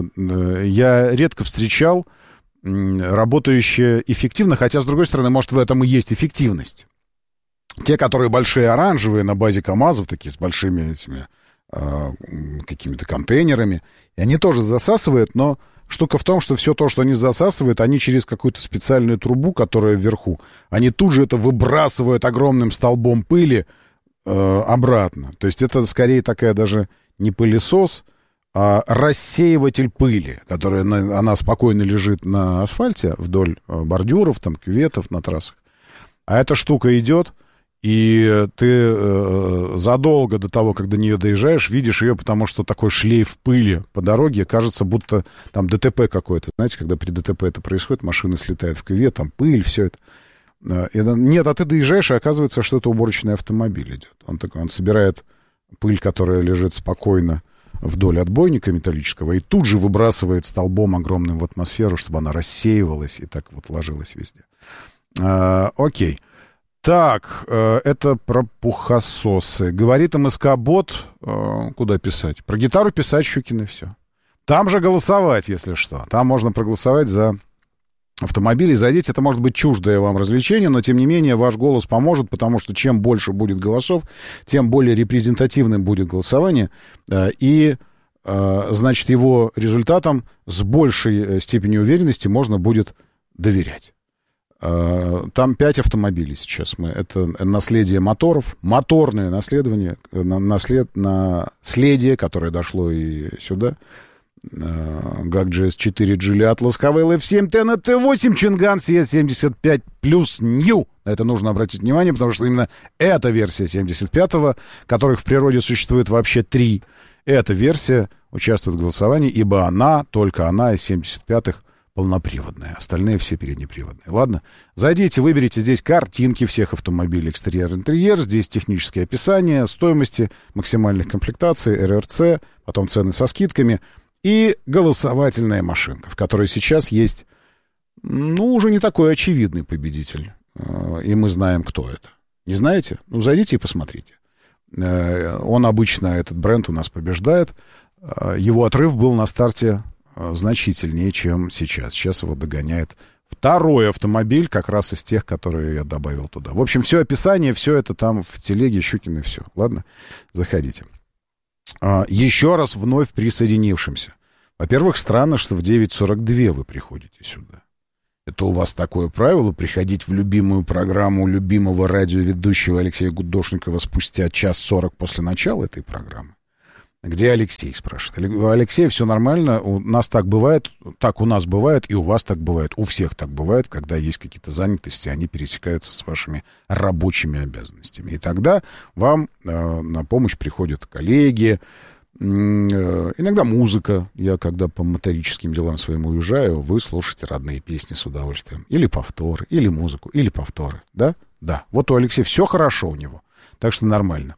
я редко встречал, работающие эффективно, хотя, с другой стороны, может, в этом и есть эффективность. Те, которые большие оранжевые на базе КАМАЗов, такие с большими этими какими-то контейнерами, и они тоже засасывают, но штука в том, что все то, что они засасывают, они через какую-то специальную трубу, которая вверху, они тут же это выбрасывают огромным столбом пыли обратно. То есть это скорее такая даже не пылесос, рассеиватель пыли, которая она спокойно лежит на асфальте вдоль бордюров, там, кюветов на трассах. А эта штука идет, и ты задолго до того, как до нее доезжаешь, видишь ее, потому что такой шлейф пыли по дороге, кажется, будто там ДТП какое-то. Знаете, когда при ДТП это происходит, машина слетает в кювет, там пыль, все это. Нет, а ты доезжаешь, и оказывается, что это уборочный автомобиль идет. Он собирает пыль, которая лежит спокойно вдоль отбойника металлического, и тут же выбрасывает столбом огромным в атмосферу, чтобы она рассеивалась и так вот ложилась везде. Окей. Так, это про пухососы. Говорит МСК-бот, куда писать? Про гитару писать Щукин и все. Там же голосовать, если что. Там можно проголосовать за автомобили. Зайдите, это может быть чуждое вам развлечение, но, тем не менее, ваш голос поможет, потому что чем больше будет голосов, тем более репрезентативным будет голосование, и, значит, его результатам с большей степенью уверенности можно будет доверять. Там 5 автомобилей сейчас. Это наследие моторов, моторное наследие, которое дошло и сюда. GAC GS4, Geely Atlas KW LF7, Tena T8, Чинган CS75 плюс New. На это нужно обратить внимание, потому что именно эта версия 75-го, которых в природе существует вообще 3, эта версия участвует в голосовании, ибо она, только она из 75-х полноприводная. Остальные все переднеприводные. Ладно? Зайдите, выберите здесь картинки всех автомобилей, экстерьер-интерьер, здесь техническое описание, стоимости, максимальных комплектаций, РРЦ, потом цены со скидками и голосовательная машинка, в которой сейчас есть, уже не такой очевидный победитель. И мы знаем, кто это. Не знаете? Зайдите и посмотрите. Он обычно, этот бренд у нас побеждает. Его отрыв был на старте значительнее, чем сейчас. Сейчас его догоняет второй автомобиль, как раз из тех, которые я добавил туда. В общем, все описание, все это там в телеге Щукиной, все. Ладно, заходите. Еще раз вновь присоединившимся. Во-первых, странно, что в 9:42 вы приходите сюда. Это у вас такое правило, приходить в любимую программу любимого радиоведущего Алексея Гудошникова спустя 1:40 после начала этой программы? Где Алексей, спрашивает. Алексей, все нормально, у нас так бывает, так у нас бывает, и у вас так бывает, у всех так бывает, когда есть какие-то занятости, они пересекаются с вашими рабочими обязанностями. И тогда вам на помощь приходят коллеги, иногда музыка. Я, когда по моторическим делам своим уезжаю, вы слушаете родные песни с удовольствием. Или повторы, или музыку, или повторы. Да? Да. Вот у Алексея все хорошо у него, так что нормально.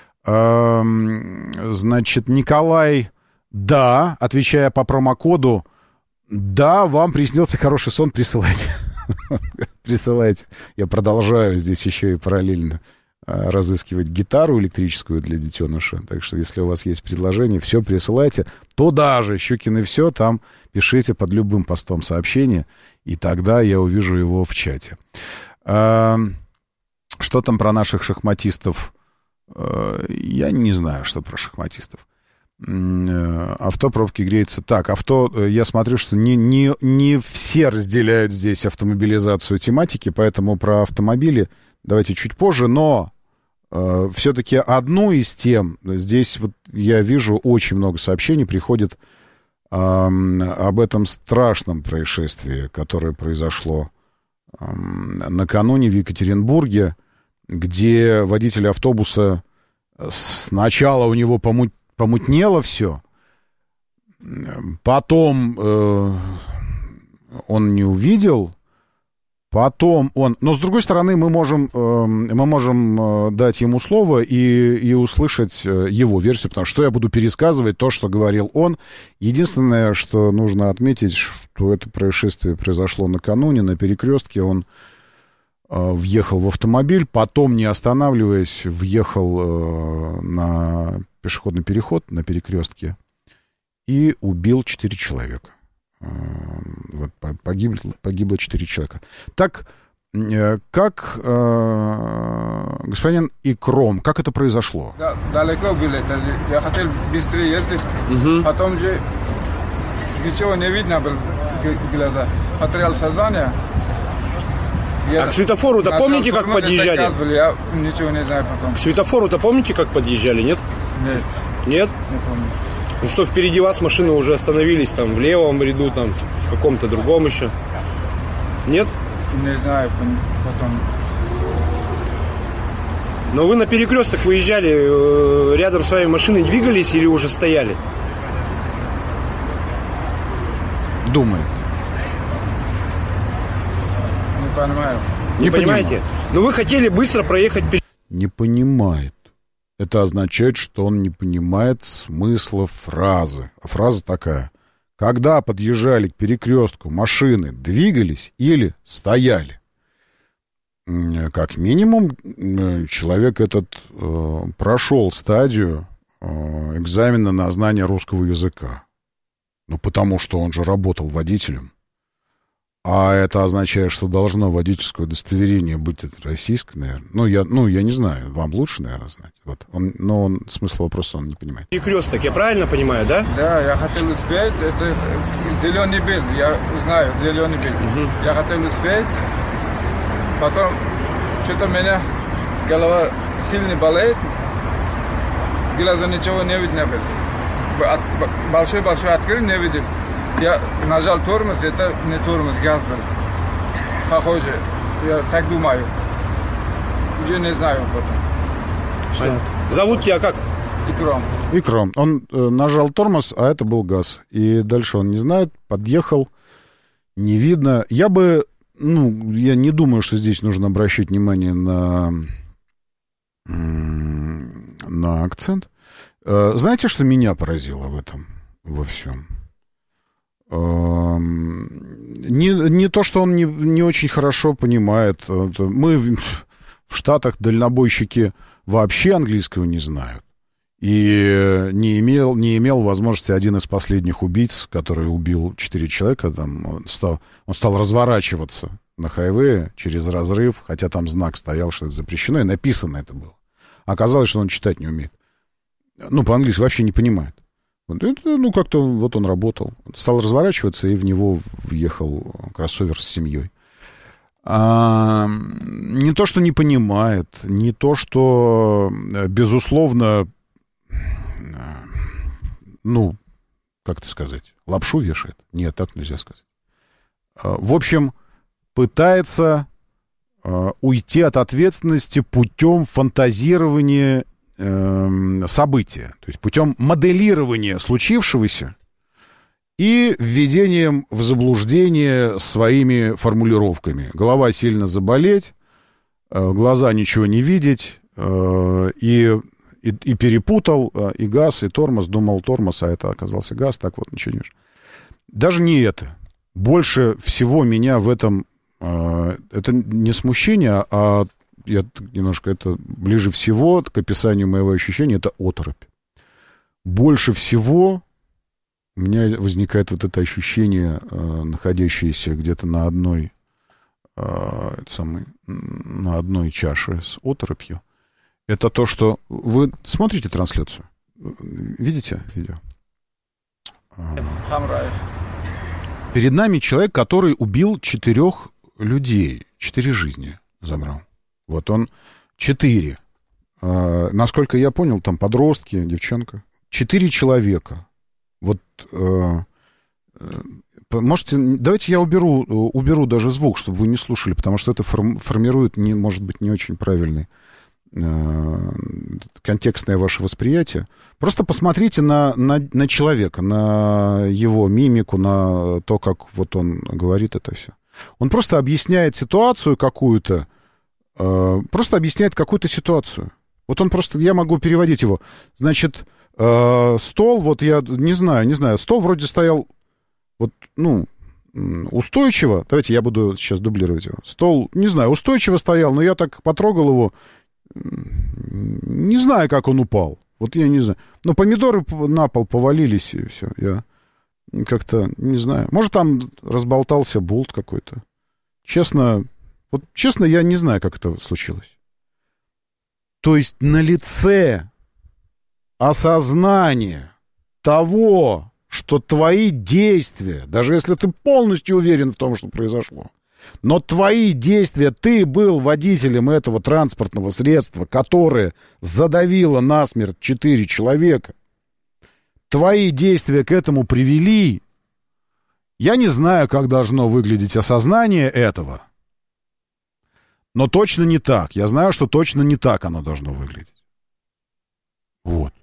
Значит, Николай, да, отвечая по промокоду, да, вам приснился хороший сон, присылайте. Присылайте. Я продолжаю здесь еще и параллельно разыскивать гитару электрическую для детеныша. Так что, если у вас есть предложение, все присылайте. Туда же, Щукин и все, там пишите под любым постом сообщение, и тогда я увижу его в чате. Что там про наших шахматистов? Я не знаю, что про шахматистов. Авто, пробки греется. Так, авто, я смотрю, что не все разделяют здесь автомобилизацию тематики, поэтому про автомобили давайте чуть позже, но все-таки одну из тем, здесь вот я вижу очень много сообщений, приходит об этом страшном происшествии, которое произошло накануне в Екатеринбурге, где водитель автобуса сначала у него помутнело все, потом он не увидел, потом он... Но, с другой стороны, мы можем дать ему слово и услышать его версию, потому что я буду пересказывать то, что говорил он. Единственное, что нужно отметить, что это происшествие произошло накануне, на перекрестке. Он въехал в автомобиль, потом, не останавливаясь, въехал на пешеходный переход на перекрестке и убил 4 человека. Вот, погибло 4 человека. Так, как господин Икром, как это произошло? Да, далеко были. Я хотел быстрее ездить, потом же ничего не видно было глаза. Потерял сознание. А к светофору-то помните, как подъезжали? Я ничего не знаю потом. К светофору-то помните, как подъезжали, нет? Нет. Нет? Не помню. Ну что, впереди вас машины уже остановились, там, в левом ряду, там, в каком-то другом еще. Нет? Не знаю, потом. Но вы на перекресток выезжали, рядом с вами машины двигались или уже стояли? Думаю. Не понимаю. Не понимаете? Ну вы хотели быстро проехать... Не понимает. Это означает, что он не понимает смысла фразы. А фраза такая: когда подъезжали к перекрестку, машины двигались или стояли? Как минимум, человек этот прошел стадию экзамена на знание русского языка. Ну, потому что он же работал водителем. А это означает, что должно водительское удостоверение быть российское, наверное. Ну, я не знаю, вам лучше, наверное, знать. Вот. Но смысл вопроса он не понимает. Перекресток, я правильно понимаю, да? Да, я хотел успеть. Это зеленый был, я знаю, зеленый был. Я хотел успеть. Потом что-то у меня голова сильно болит. Глаза ничего не видно было. Большой открыл, не видел. Я нажал тормоз, это не тормоз, газ был. Похоже, я так думаю. Уже не знаю потом. Зовут тебя как? Икром. Икром. Он нажал тормоз, а это был газ. И дальше он не знает, подъехал, не видно. Я не думаю, что здесь нужно обращать внимание на акцент. Знаете, что меня поразило в этом, во всем? Не то, что он не очень хорошо понимает. Мы в Штатах дальнобойщики вообще английского не знают. И не имел возможности один из последних убийц, который убил 4 человека, там, он стал разворачиваться на хайвее через разрыв, хотя там знак стоял, что это запрещено, и написано это было. Оказалось, что он читать не умеет. Ну, по-английски вообще не понимает. Ну, как-то вот он работал. Стал разворачиваться, и в него въехал кроссовер с семьей. Не то, что не понимает, не то, что, безусловно, ну, как это сказать, лапшу вешает. Нет, так нельзя сказать. В общем, пытается уйти от ответственности путем фантазирования события, то есть путем моделирования случившегося и введением в заблуждение своими формулировками. Голова сильно заболеть, глаза ничего не видеть, и перепутал и газ, и тормоз, думал тормоз, а это оказался газ, так вот ничего не вижу. Даже не это. Больше всего меня в этом, это не смущение, а я немножко, это ближе всего к описанию моего ощущения, это оторопь. Больше всего у меня возникает вот это ощущение, находящееся где-то на одной чаше с оторопью. Это то, что... Вы смотрите трансляцию? Видите видео? Перед нами человек, который убил 4 людей. 4 жизни забрал. Вот он 4. Насколько я понял, там подростки, девчонка. 4 человека. Вот можете... Давайте я уберу даже звук, чтобы вы не слушали, потому что это формирует, может быть, не очень правильный контекстное ваше восприятие. Просто посмотрите на человека, на его мимику, на то, как вот он говорит это все. Он просто объясняет ситуацию какую-то, ситуацию. Вот он просто, я могу переводить его. Значит, стол, вот я не знаю, стол вроде стоял, вот, ну, устойчиво. Давайте я буду сейчас дублировать его. Стол, не знаю, устойчиво стоял, но я так потрогал его, не знаю, как он упал. Вот я не знаю. Но помидоры на пол повалились, и все. Я как-то не знаю. Может, там разболтался болт какой-то. Честно, я не знаю, как это случилось. То есть на лице осознание того, что твои действия, даже если ты полностью уверен в том, что произошло, но твои действия, ты был водителем этого транспортного средства, которое задавило насмерть 4 человека, твои действия к этому привели. Я не знаю, как должно выглядеть осознание этого, но точно не так. Я знаю, что точно не так оно должно выглядеть. Вот.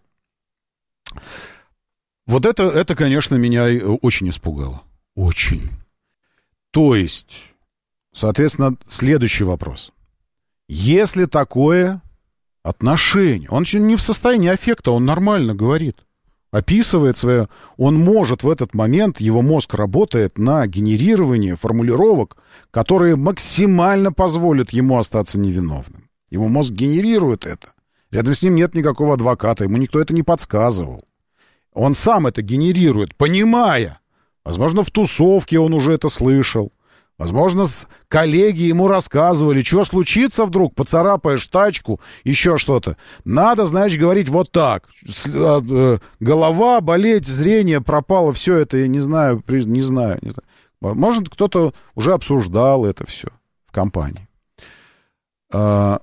Вот это, конечно, меня очень испугало. Очень. То есть... Соответственно, следующий вопрос. Если такое отношение, он не в состоянии аффекта, он нормально говорит, описывает свое, он может в этот момент, его мозг работает на генерирование формулировок, которые максимально позволят ему остаться невиновным. Его мозг генерирует это. Рядом с ним нет никакого адвоката, ему никто это не подсказывал. Он сам это генерирует, понимая. Возможно, в тусовке он уже это слышал. Возможно, коллеги ему рассказывали, что случится вдруг, поцарапаешь тачку, еще что-то. Надо, значит, говорить вот так. Голова, болеть, зрение пропало, все это, я не знаю. Может, кто-то уже обсуждал это все в компании. Но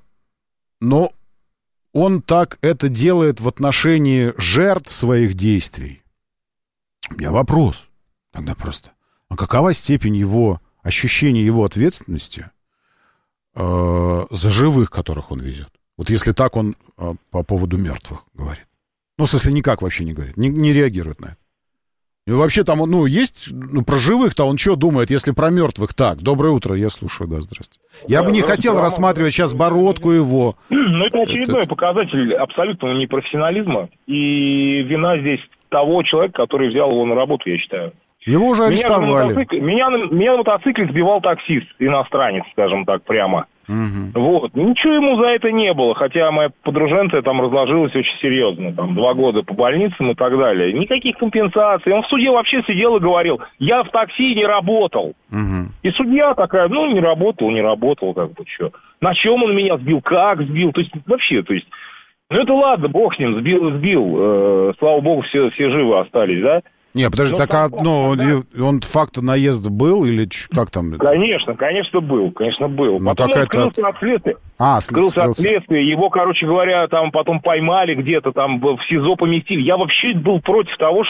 он так это делает в отношении жертв своих действий. У меня вопрос тогда просто. А какова степень его... ощущение его ответственности за живых, которых он везет. Вот если так он по поводу мертвых говорит. Ну, в смысле, никак вообще не говорит, не реагирует на это. И вообще там, есть, про живых-то он что думает, если про мертвых так? Доброе утро, я слушаю, да, здравствуйте. Я бы не хотел рассматривать сейчас бородку его. Ну, это очередной показатель абсолютного непрофессионализма. И вина здесь того человека, который взял его на работу, я считаю. Его уже арестовали. Меня на мотоцикле сбивал таксист, иностранец, скажем так, прямо. Вот. Ничего ему за это не было, хотя моя подруженция там разложилась очень серьезно, там 2 года по больницам и так далее. Никаких компенсаций. Он в суде вообще сидел и говорил, я в такси не работал. И судья такая, ну, не работал, как бы, что. На чем он меня сбил, как сбил, то есть, вообще, то есть, ну, это ладно, бог с ним, сбил, слава богу, все живы остались, да? Не, подожди, он факт наезда был или как там? Конечно был. Ну, потом он скрылся от следствия. Скрылся от следствия. Его, короче говоря, там потом поймали где-то, там в СИЗО поместили. Я вообще был против того,